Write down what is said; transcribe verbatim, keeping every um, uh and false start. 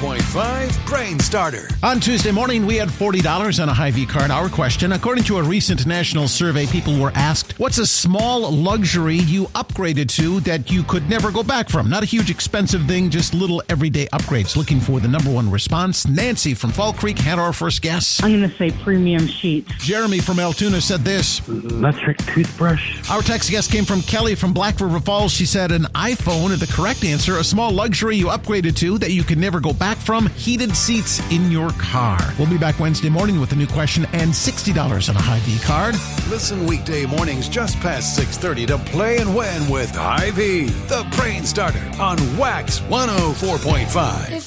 point five Brain Starter. On Tuesday morning, we had forty dollars on a Hy-Vee card. Our question, according to a recent national survey, people were asked, what's a small luxury you upgraded to that you could never go back from? Not a huge expensive thing, just little everyday upgrades. Looking for the number one response. Nancy from Fall Creek had our first guess. I'm going to say premium sheets. Jeremy from Altoona said this. Electric toothbrush. Our text guest came from Kelly from Black River Falls. She said an iPhone. The correct answer, a small luxury you upgraded to that you could never go back from, heated seats in your car. We'll be back Wednesday morning with a new question and sixty dollars on a Hy-Vee card. Listen weekday mornings just past six thirty to Play and Win with Hy-Vee, the Brain Starter on Wax one oh four point five.